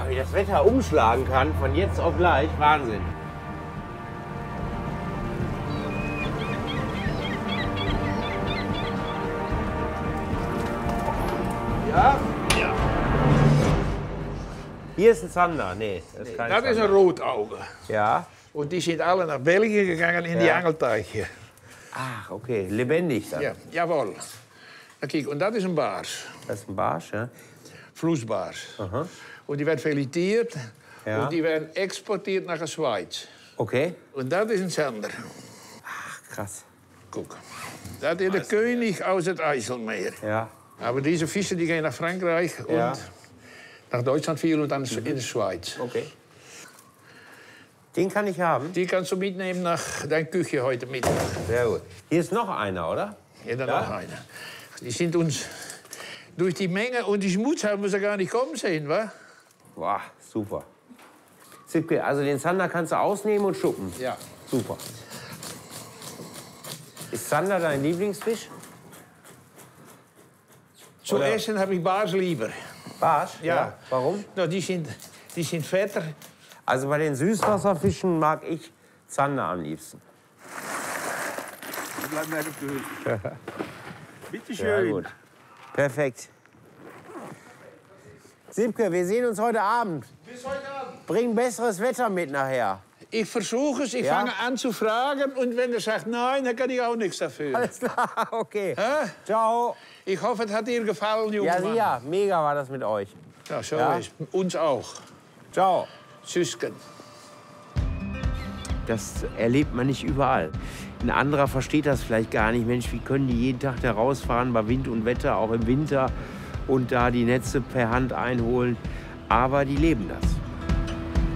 wie das Wetter umschlagen kann, von jetzt auf gleich, Wahnsinn. Ja? Ja. Hier ist ein Zander, nee. Das ist, Das ist ein Rotauge. Ja. Und die sind alle nach Belgien gegangen in die Angelteiche. Ach, okay, lebendig dann. Ja, jawohl. Na, kijk, und das ist ein Barsch. Das ist ein Barsch, ja? Flussbarsch. Aha. Und die werden filetiert Ja. und die werden exportiert nach der Schweiz. Okay. Und das ist ein Zander. Ach, krass. Guck. Das ist der König aus dem Eiselmeer. Ja. Aber diese Fische die gehen nach Frankreich Ja. und nach Deutschland viel und dann in die Schweiz. Okay. Den kann ich haben? Die kannst du mitnehmen nach deiner Küche heute Mittag. Sehr gut. Hier ist noch einer, oder? Ja, dann noch einer. Die sind uns durch die Menge und die Schmutz haben wir sie gar nicht kommen sehen, wa? Boah, super. Zipke, also den Zander kannst du ausnehmen und schuppen. Ja. Super. Ist Zander dein Lieblingsfisch? Zu Oder- essen habe ich Barsch lieber. Barsch? Ja. Warum? No, die sind fetter. Also bei den Süßwasserfischen mag ich Zander am liebsten. Bleib mir gefüllt. Bitte Sehr schön. gut. Perfekt. Sipke, wir sehen uns heute Abend. Bis heute Abend. Bring besseres Wetter mit nachher. Ich versuche es, ich Ja? fange an zu fragen und wenn er sagt nein, dann kann ich auch nichts dafür. Alles klar, okay. Hä? Ciao. Ich hoffe, es hat dir gefallen, Junge Ja, Mann. sicher. Mega war das mit euch. Ja, so Ja? ist. Uns auch. Ciao. Süsken. Das erlebt man nicht überall. Ein anderer versteht das vielleicht gar nicht. Mensch, wie können die jeden Tag da rausfahren bei Wind und Wetter, auch im Winter, und da die Netze per Hand einholen? Aber die leben das.